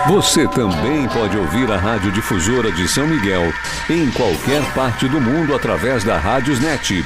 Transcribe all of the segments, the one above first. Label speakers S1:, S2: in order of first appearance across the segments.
S1: Você também pode ouvir a Rádio Difusora de São Miguel em qualquer parte do mundo através da Rádiosnet.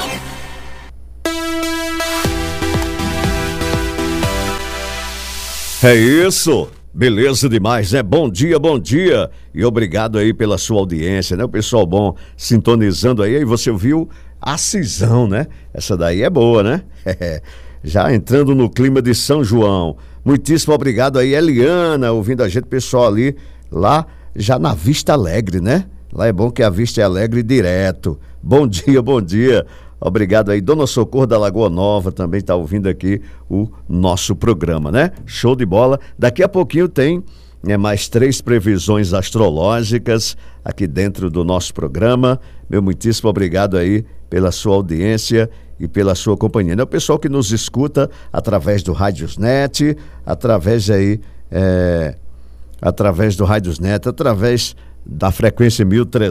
S2: É isso, beleza demais, né? Bom dia e obrigado aí pela sua audiência, né? O pessoal bom sintonizando aí você viu a Cisão, né? Essa daí é boa, né? Já entrando no clima de São João. Muitíssimo obrigado aí, Eliana, ouvindo a gente, pessoal ali, lá já na Vista Alegre, né? Lá é bom que a vista é alegre direto. Bom dia. Obrigado aí, Dona Socorro da Lagoa Nova também está ouvindo aqui o nosso programa, né? Show de bola. Daqui a pouquinho tem mais 3 previsões astrológicas aqui dentro do nosso programa. Meu muitíssimo obrigado aí pela sua audiência e pela sua companhia. É o pessoal que nos escuta através do Rádiosnet, através da frequência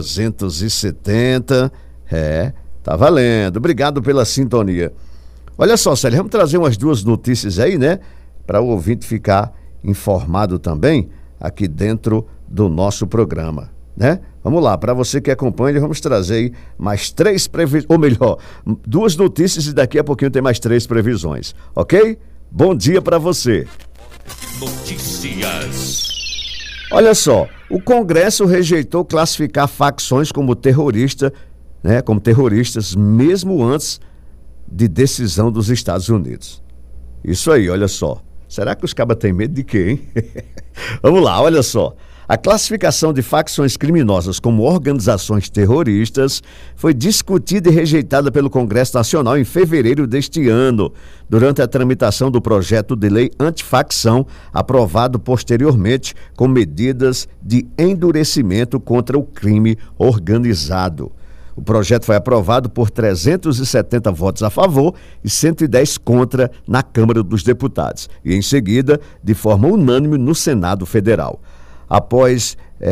S2: 1370. Tá valendo. Obrigado pela sintonia. Olha só, Célio, vamos trazer umas 2 notícias aí, né? Para o ouvinte ficar informado também aqui dentro do nosso programa, né? Vamos lá, para você que acompanha, vamos trazer aí mais 3 previsões, ou melhor, 2 notícias e daqui a pouquinho tem mais 3 previsões, ok? Bom dia para você.
S1: Notícias.
S2: Olha só, o Congresso rejeitou classificar facções como terroristas, mesmo antes de decisão dos Estados Unidos. Isso aí, olha só. Será que os cabas têm medo de quê, hein? Vamos lá, olha só. A classificação de facções criminosas como organizações terroristas foi discutida e rejeitada pelo Congresso Nacional em fevereiro deste ano, durante a tramitação do projeto de lei antifacção, aprovado posteriormente com medidas de endurecimento contra o crime organizado. O projeto foi aprovado por 370 votos a favor e 110 contra na Câmara dos Deputados e, em seguida, de forma unânime no Senado Federal. Após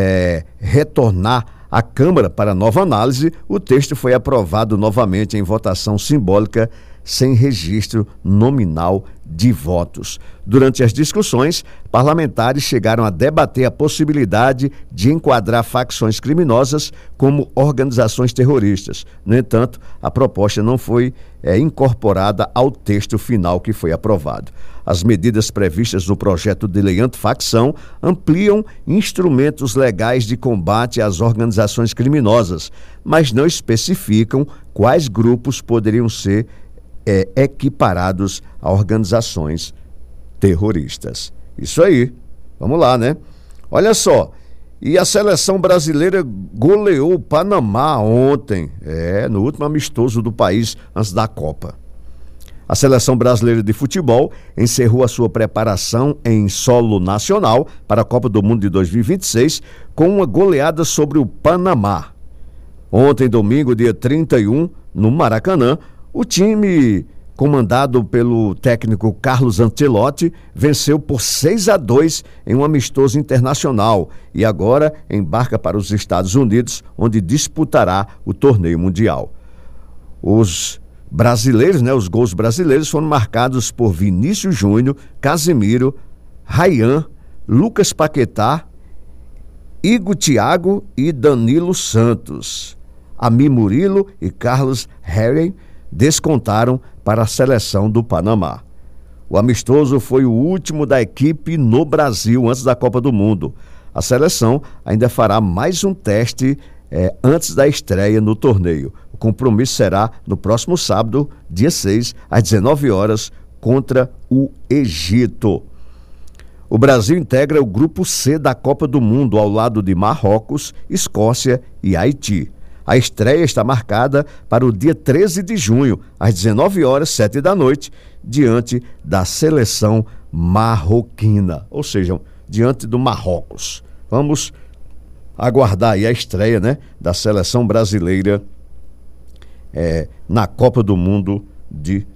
S2: retornar à Câmara para nova análise, o texto foi aprovado novamente em votação simbólica sem registro nominal de votos. Durante as discussões, parlamentares chegaram a debater a possibilidade de enquadrar facções criminosas como organizações terroristas. No entanto, a proposta não foi incorporada ao texto final que foi aprovado. As medidas previstas no projeto de lei antifacção ampliam instrumentos legais de combate às organizações criminosas, mas não especificam quais grupos poderiam ser equiparados a organizações terroristas. Isso aí, vamos lá, né? Olha só, e a seleção brasileira goleou o Panamá ontem, no último amistoso do país antes da Copa. A seleção brasileira de futebol encerrou a sua preparação em solo nacional para a Copa do Mundo de 2026 com uma goleada sobre o Panamá. Ontem, domingo, dia 31, no Maracanã, o time, comandado pelo técnico Carlos Ancelotti, venceu por 6-2 em um amistoso internacional e agora embarca para os Estados Unidos, onde disputará o torneio mundial. Os gols brasileiros foram marcados por Vinícius Júnior, Casemiro, Ryan, Lucas Paquetá, Igor Thiago e Danilo Santos. Ami Murilo e Carlos Herrera descontaram para a seleção do Panamá. O amistoso foi o último da equipe no Brasil antes da Copa do Mundo. A seleção ainda fará mais um teste antes da estreia no torneio. O compromisso será no próximo sábado, dia 6, às 19 horas, contra o Egito. O Brasil integra o Grupo C da Copa do Mundo, ao lado de Marrocos, Escócia e Haiti. A estreia está marcada para o dia 13 de junho, às 19 horas, 7 da noite, diante da seleção marroquina, ou seja, diante do Marrocos. Vamos aguardar aí a estreia, né, da seleção brasileira na Copa do Mundo de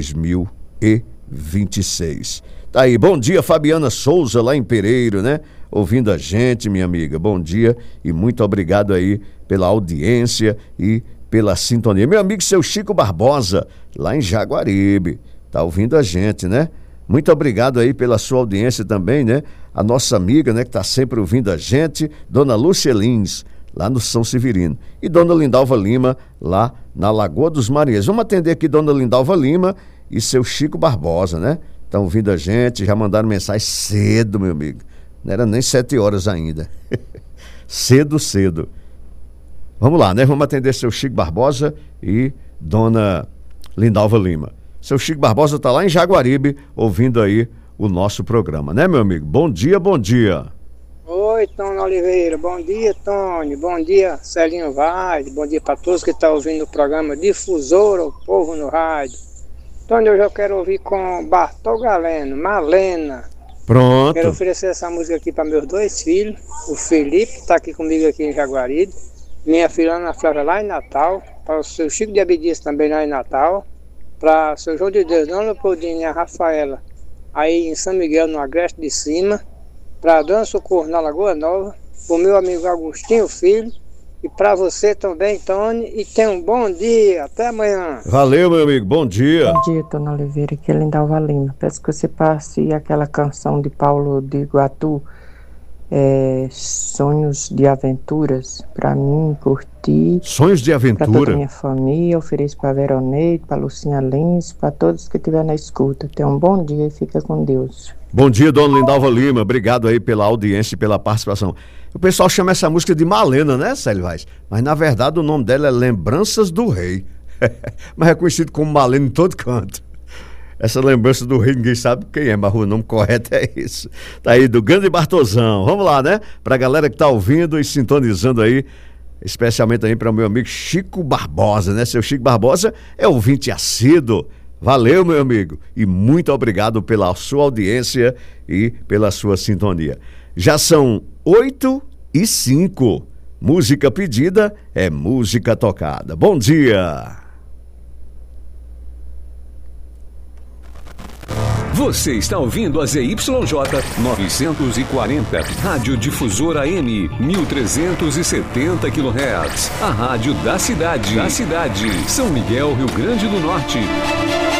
S2: 2026. Tá aí, bom dia, Fabiana Souza, lá em Pereiro, né? Ouvindo a gente, minha amiga, bom dia e muito obrigado aí pela audiência e pela sintonia. Meu amigo, seu Chico Barbosa, lá em Jaguaribe, tá ouvindo a gente, né? Muito obrigado aí pela sua audiência também, né? A nossa amiga, né, que está sempre ouvindo a gente, Dona Lúcia Lins, lá no São Severino. E Dona Lindalva Lima, lá na Lagoa dos Marinheiros. Vamos atender aqui Dona Lindalva Lima e seu Chico Barbosa, né? Estão ouvindo a gente, já mandaram mensagem cedo, meu amigo. Não era nem 7 horas ainda. Cedo. Vamos lá, né? Vamos atender seu Chico Barbosa e Dona Lindalva Lima. Seu Chico Barbosa está lá em Jaguaribe, ouvindo aí o nosso programa, né, meu amigo? Bom dia.
S3: Oi, Tony Oliveira. Bom dia, Tony. Bom dia, Celinho Vaz. Bom dia para todos que estão ouvindo o programa Difusora, o Povo no Rádio. Tony, eu já quero ouvir com Bartol Galeno, Malena.
S2: Pronto.
S3: Quero oferecer essa música aqui para meus 2 filhos. O Felipe, que está aqui comigo aqui em Jaguaribe. Minha filha Ana Flávia lá em Natal. Para o seu Chico de Abdias também lá em Natal. Para o seu João de Deus, Dona Leopoldina e a Rafaela, aí em São Miguel, no Agreste de Cima. Para a Dona Socorro, na Lagoa Nova. Para o meu amigo Agostinho Filho. E para você também, Tony. E tenha um bom dia. Até amanhã.
S2: Valeu, meu amigo. Bom dia.
S4: Bom dia, Tony Oliveira. Aqui é Lindalva Lima. Peço que você passe aquela canção de Paulo de Iguatu, Sonhos de Aventuras, para mim, curtir.
S2: Sonhos de Aventura.
S4: Para toda a minha família, ofereço para Veroneide, para Lucinha Lins, para todos que estiverem na escuta. Tenha um bom dia e fica com Deus.
S2: Bom dia, Dona Lindalva Lima. Obrigado aí pela audiência e pela participação. O pessoal chama essa música de Malena, né, Célio Vaz? Mas na verdade o nome dela é Lembranças do Rei. Mas é conhecido como Malena em todo canto. Essa lembrança do rei, ninguém sabe quem é, mas o nome correto é isso. Tá aí, do Grande Bartosão. Vamos lá, né? Pra galera que tá ouvindo e sintonizando aí, especialmente aí para o meu amigo Chico Barbosa, né? Seu Chico Barbosa é ouvinte assíduo. Valeu, meu amigo. E muito obrigado pela sua audiência e pela sua sintonia. Já são 8h05. Música pedida é música tocada. Bom dia.
S1: Você está ouvindo a ZYJ 940, Rádio Difusora AM, 1370 kHz. A rádio da cidade. São Miguel, Rio Grande do Norte.